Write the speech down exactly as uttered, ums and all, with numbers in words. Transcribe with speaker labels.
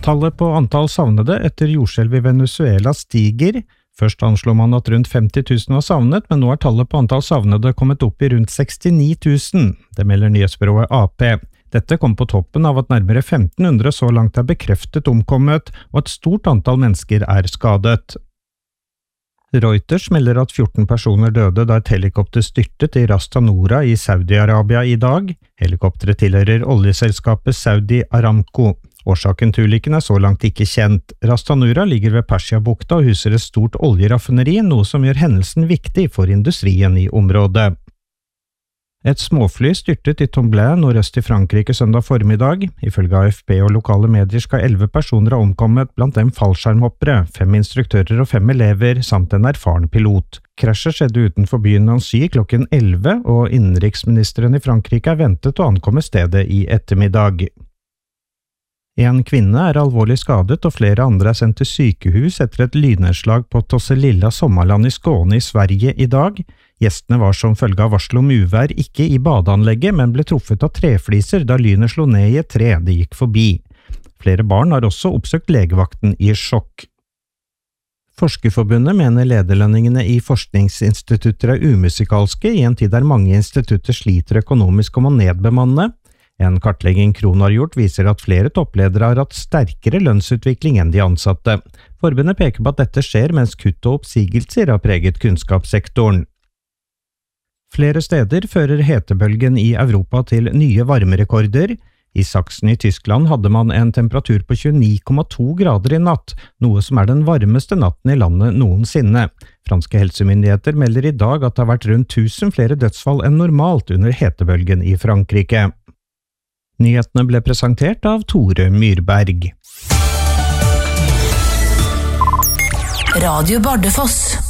Speaker 1: Tallet på antall savnede etter jordskjelv i Venezuela stiger. Først anslår man at rundt femti tusen var savnet, men nå er tallet på antall savnede kommet opp i rundt sekstini tusen. Det melder nyhetsbyrået A P. Dette kom på toppen av at nærmere femten hundre så langt er bekreftet omkommet, og et stort antall mennesker er skadet. Reuters melder at fjorten personer døde da et helikopter styrtet i Ras Tanura i Saudi-Arabia i dag. Helikopteret tilhører oljeselskapet Saudi Aramco. Årsaken til ulykken er så langt ikke kjent. Ras Tanura ligger ved Persiabukta og huser et stort oljeraffineri, noe som gjør hendelsen viktig for industrien i området. Et småfly styrtet i Tomblain nordøst i Frankrike søndag formiddag. Ifølge A F P og lokale medier skal elleve personer ha omkommet, blant dem fallskjermhoppere, fem instruktører og fem elever, samt en erfaren pilot. Krasjet skjedde utenfor byen Nancy klokken elleve, og innenriksministeren i Frankrike er ventet å ankomme stedet i ettermiddag. En kvinne er alvorlig skadet, og flere andre er sendt til sykehus etter et lynnedslag på Tosselilla Sommarland i Skåne i Sverige i dag. Gjestene var som følge av varsel om uvær ikke i badeanlegget, men ble truffet av trefliser da lynet slo ned i et tre de gikk forbi. Flere barn har også oppsøkt legevakten i sjokk. Forskerforbundet mener lederlønningene i forskningsinstitutter er umusikalske i en tid der mange institutter sliter økonomisk om å nedbemanne. En kartlegging Krono har gjort viser at flere toppledere har hatt sterkere lønnsutvikling enn de ansatte. Forbundet peker på at dette skjer mens kutt og oppsigelser har preget kunnskapssektoren. Flere steder fører hetebølgen i Europa til nye varmerekorder. I Sachsen i Tyskland hadde man en temperatur på tjueni komma to grader i natt, noe som er den varmeste natten i landet noensinne. Franske helsemyndigheter melder i dag at det har vært rundt tusen flere dødsfall enn normalt under hetebølgen i Frankrike. Nyhetene ble presentert av Tore Myrberg.
Speaker 2: Radio Bardufoss.